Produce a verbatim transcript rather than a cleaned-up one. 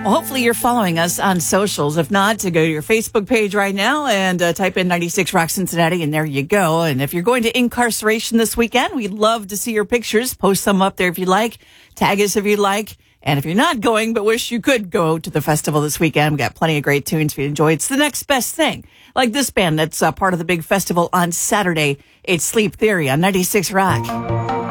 Well, hopefully you're following us on socials. If not, to go to your Facebook page right now and uh, type in ninety-six Rock Cincinnati, and there you go. And if you're going to incarceration this weekend, we'd love to see your pictures. Post some up there if you like. Tag us if you'd like. And if you're not going but wish you could go to the festival this weekend, we've got plenty of great tunes for you to enjoy. It's the next best thing. Like this band that's uh, part of the big festival on Saturday. It's Sleep Theory on ninety-six Rock.